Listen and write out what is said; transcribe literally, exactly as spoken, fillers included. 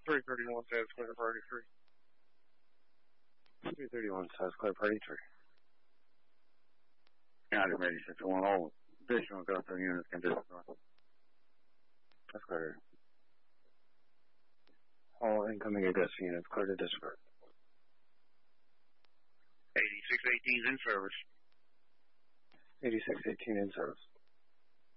three thirty-one South Clear Party three. three thirty-one South Clear Party three. County Emergency six one, all additional government units can disregard. That's clear. All incoming Augusta units clear to disregard. eighty-six eighteen in service. eighty-six eighteen in service.